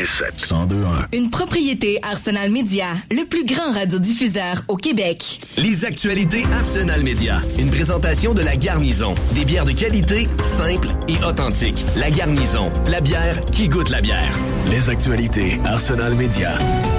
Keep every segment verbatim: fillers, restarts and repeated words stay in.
quatre-vingt-sept cent deux un. Une propriété Arsenal Media, le plus grand radiodiffuseur au Québec. Les actualités Arsenal Media. Une présentation de La Garnison. Des bières de qualité, simples et authentiques. La Garnison, la bière qui goûte la bière. Les actualités Arsenal Media.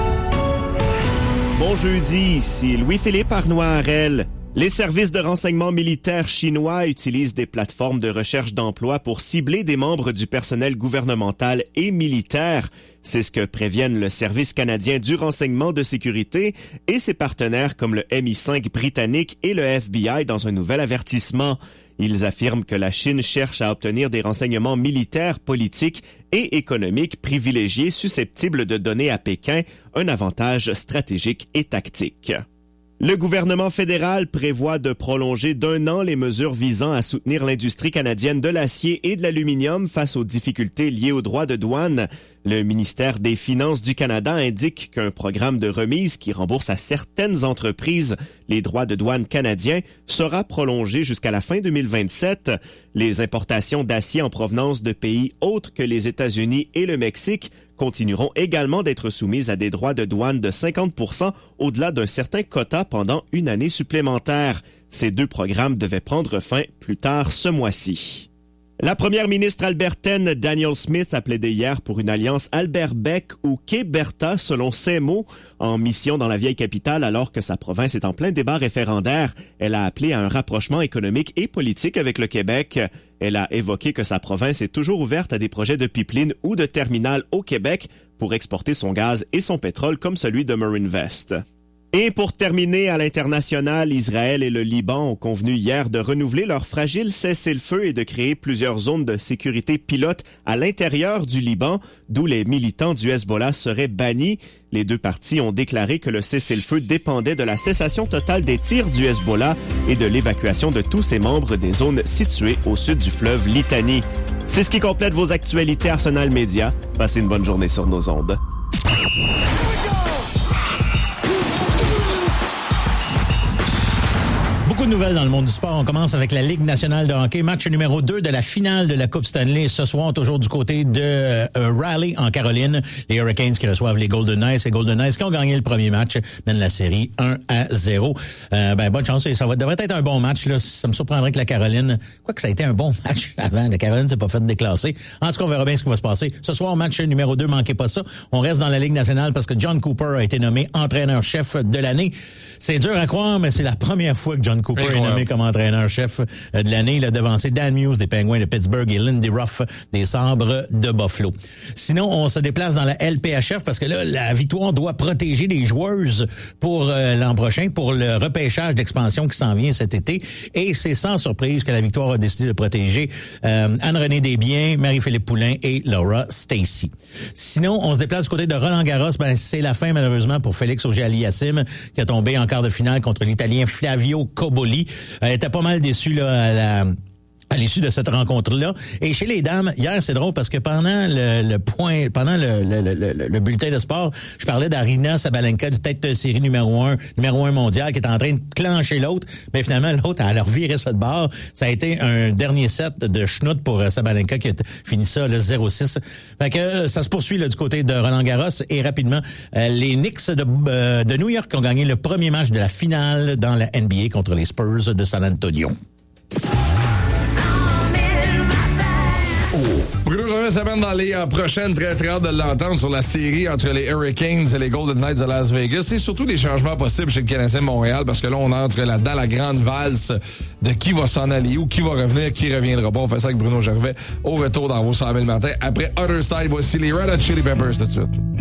Bon jeudi, ici Louis-Philippe Arnois-Harel. Les services de renseignement militaire chinois utilisent des plateformes de recherche d'emploi pour cibler des membres du personnel gouvernemental et militaire. C'est ce que préviennent le Service canadien du renseignement de sécurité et ses partenaires comme le M I cinq britannique et le F B I dans un nouvel avertissement. Ils affirment que la Chine cherche à obtenir des renseignements militaires, politiques et économiques privilégiés susceptibles de donner à Pékin un avantage stratégique et tactique. Le gouvernement fédéral prévoit de prolonger d'un an les mesures visant à soutenir l'industrie canadienne de l'acier et de l'aluminium face aux difficultés liées aux droits de douane. Le ministère des Finances du Canada indique qu'un programme de remise qui rembourse à certaines entreprises les droits de douane canadiens sera prolongé jusqu'à la fin deux mille vingt-sept. Les importations d'acier en provenance de pays autres que les États-Unis et le Mexique continueront également d'être soumises à des droits de douane de cinquante pour cent au-delà d'un certain quota pendant une année supplémentaire. Ces deux programmes devaient prendre fin plus tard ce mois-ci. La première ministre albertaine Danielle Smith a plaidé hier pour une alliance Albert-Bec ou Québerta, selon ses mots, en mission dans la vieille capitale alors que sa province est en plein débat référendaire. Elle a appelé à un rapprochement économique et politique avec le Québec. Elle a évoqué que sa province est toujours ouverte à des projets de pipeline ou de terminal au Québec pour exporter son gaz et son pétrole comme celui de Marinvest. Et pour terminer, à l'international, Israël et le Liban ont convenu hier de renouveler leur fragile cessez-le-feu et de créer plusieurs zones de sécurité pilotes à l'intérieur du Liban, d'où les militants du Hezbollah seraient bannis. Les deux parties ont déclaré que le cessez-le-feu dépendait de la cessation totale des tirs du Hezbollah et de l'évacuation de tous ses membres des zones situées au sud du fleuve Litani. C'est ce qui complète vos actualités Arsenal Media. Passez une bonne journée sur nos ondes. Beaucoup de nouvelles dans le monde du sport. On commence avec la Ligue nationale de hockey. Match numéro deux de la finale de la Coupe Stanley. Ce soir, toujours du côté de euh, Raleigh, en Caroline. Les Hurricanes qui reçoivent les Golden Knights. Les Golden Knights qui ont gagné le premier match, mènent la série un à zéro. Euh, ben, bonne chance. Ça va, devrait être un bon match, là. Ça me surprendrait que la Caroline... Quoi que ça a été un bon match avant. La Caroline s'est pas faite déclasser. En tout cas, on verra bien ce qui va se passer. Ce soir, match numéro deux, manquez pas ça. On reste dans la Ligue nationale parce que John Cooper a été nommé entraîneur-chef de l'année. C'est dur à croire, mais c'est la première fois que John Cooper est nommé comme entraîneur-chef de l'année. Il a devancé Dan Muse des Penguins de Pittsburgh et Lindy Ruff des Sabres de Buffalo. Sinon, on se déplace dans la L P H F parce que là, la Victoire doit protéger des joueuses pour euh, l'an prochain, pour le repêchage d'expansion qui s'en vient cet été. Et c'est sans surprise que la Victoire a décidé de protéger euh, Anne-Renée Desbiens, Marie-Philippe Poulin et Laura Stacey. Sinon, on se déplace du côté de Roland-Garros. Ben, c'est la fin, malheureusement, pour Félix Auger-Aliassime, qui a tombé en quart de finale contre l'Italien Flavio Cobolli. Elle était pas mal déçue là, à la... à l'issue de cette rencontre-là. Et chez les dames, hier, c'est drôle parce que pendant le, le point, pendant le, le, le, le bulletin de sport, je parlais d'Arina Sabalenka, du tête de série numéro un, numéro un mondial, qui est en train de clencher l'autre. Mais finalement, l'autre, elle a reviré ça de bord. Ça a été un dernier set de schnout pour Sabalenka qui a fini ça, le zéro six. Fait que ça se poursuit là, du côté de Roland-Garros. Et rapidement, euh, les Knicks de, euh, de New York ont gagné le premier match de la finale dans la N B A contre les Spurs de San Antonio. Bruno Gervais s'amène dans les euh, prochaines, très très hâte de l'entendre sur la série entre les Hurricanes et les Golden Knights de Las Vegas. Et surtout des changements possibles chez le Canadien de Montréal parce que là, on entre là-dedans la grande valse de qui va s'en aller où, qui va revenir, qui reviendra pas. On fait ça avec Bruno Gervais au retour dans vos cent mille matins. Après Other Side, voici les Red Hot Chili Peppers tout de suite.